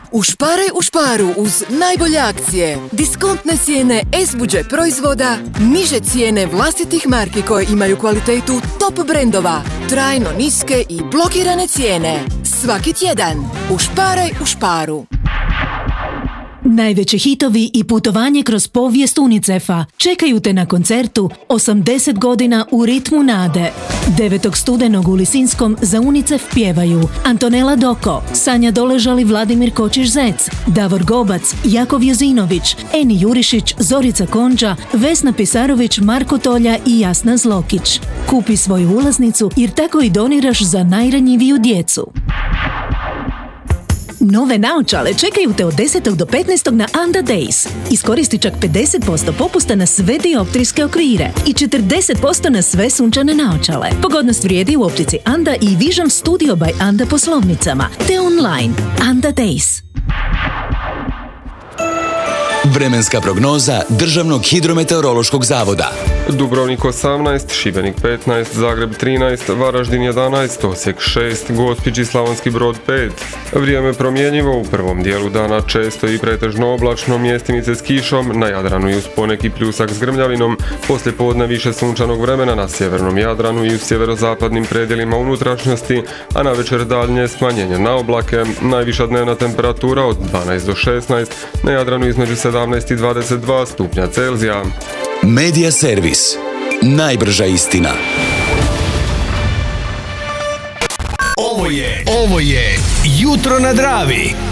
Ušparaj u šparu uz najbolje akcije. Diskontne cijene S-Budget proizvoda, niže cijene vlastitih marki koje imaju kvalitetu top brendova, trajno niske i blokirane cijene. Svaki tjedan. Ušparaj u šparu. Najveći hitovi i putovanje kroz povijest UNICEF-a čekaju te na koncertu 80 godina u ritmu nade. 9. studenog u Lisinskom za UNICEF pjevaju Antonela Doko, Sanja Doležali, Vladimir Kočiš-Zec, Davor Gobac, Jakov Jozinović, Eni Jurišić, Zorica Konđa, Vesna Pisarović, Marko Tolja i Jasna Zlokić. Kupi svoju ulaznicu jer tako i doniraš za najranjiviju djecu. Nove naočale čekaju te od 10. do 15. na Anda Days. Iskoristi čak 50% popusta na sve dioptrijske okvire i 40% na sve sunčane naočale. Pogodnost vrijedi u optici Anda i Vision Studio by Anda poslovnicama te online. Anda Days. Vremenska prognoza Državnog hidrometeorološkog zavoda. Dubrovnik 18, Šibenik 15, Zagreb 13, Varaždin 11, Osijek 6, Gospić i Slavonski Brod 5. Vrijeme promjenjivo, u prvom dijelu dana često i pretežno oblačno, mjestimice s kišom, na Jadranu i uz poneki pljusak s grmljavinom, poslije podne više sunčanog vremena na sjevernom Jadranu i u sjeverozapadnim predjelima unutrašnjosti, a na večer daljnje smanjenje na oblake, najviša dnevna temperatura od 12 do 16, na Jadranu između 17 i 22 stupnja Celzija. Medija servis. Najbrža istina. Ovo je Jutro na Dravi.